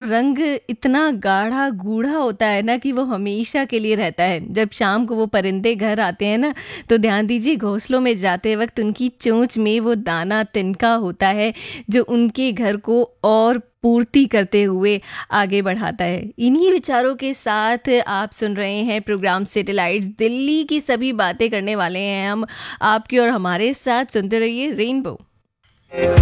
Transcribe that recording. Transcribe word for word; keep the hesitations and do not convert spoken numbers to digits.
रंग इतना गाढ़ा गूढ़ा होता है ना कि वो हमेशा के लिए रहता है। जब शाम को वो परिंदे घर आते हैं ना, तो ध्यान दीजिए घोंसलों में जाते वक्त उनकी चोंच में वो दाना तिनका होता है जो उनके घर को और पूर्ति करते हुए आगे बढ़ाता है। इन्हीं विचारों के साथ आप सुन रहे हैं प्रोग्राम सैटेलाइट्स दिल्ली की सभी बातें करने वाले हैं हम आपकी और हमारे साथ। सुनते रहिए रेनबो।